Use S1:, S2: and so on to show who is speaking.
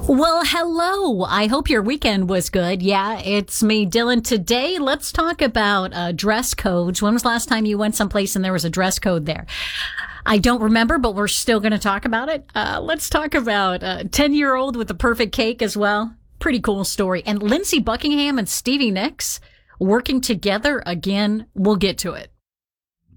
S1: Well, hello. I hope your weekend was good. Yeah, it's me, Dylan. Today, let's talk about dress codes. When was the last time you went someplace and there was a dress code there? I don't remember, but we're still going to talk about it. Let's talk about 10-year-old with the perfect cake as well. Pretty cool story. And Lindsey Buckingham and Stevie Nicks working together again. We'll get to it.